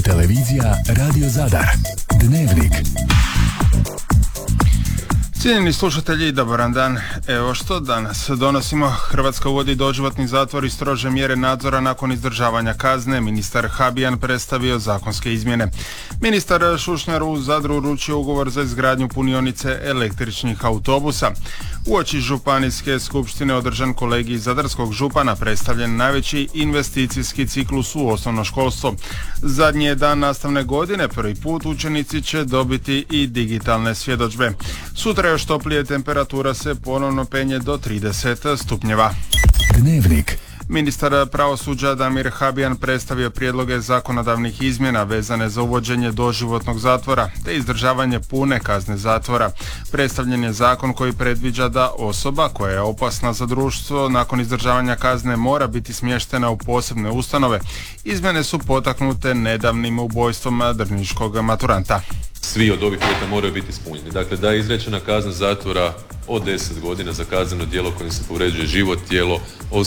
Televizija Radio Zadar. Dnevnik. Cijenjeni slušatelji, dobar dan. Evo što danas donosimo. Hrvatska uvodi doživotni zatvor i strože mjere nadzora nakon izdržavanja kazne. Ministar Habijan predstavio zakonske izmjene. Ministar Šušnjar u Zadru uručio ugovor za izgradnju punionice električnih autobusa. Uoči županijske skupštine održan kolegij zadarskog župana, predstavljen najveći investicijski ciklus u osnovno školstvo. Zadnji je dan nastavne godine, prvi put učenici će dobiti i digitalne svjedodžbe. Sutra još toplije, temperatura se ponovno penje do 30 stupnjeva. Dnevnik. Ministar pravosuđa Damir Habijan predstavio prijedloge zakonodavnih izmjena vezane za uvođenje doživotnog zatvora te izdržavanje pune kazne zatvora. Predstavljen je zakon koji predviđa da osoba koja je opasna za društvo nakon izdržavanja kazne mora biti smještena u posebne ustanove. Izmjene su potaknute nedavnim ubojstvom drniškog maturanta. Svi od ovih uvjeta moraju biti ispunjeni. Dakle, da je izrečena kazna zatvora od 10 godina za kazneno djelo kojim se povređuje život, tijelo,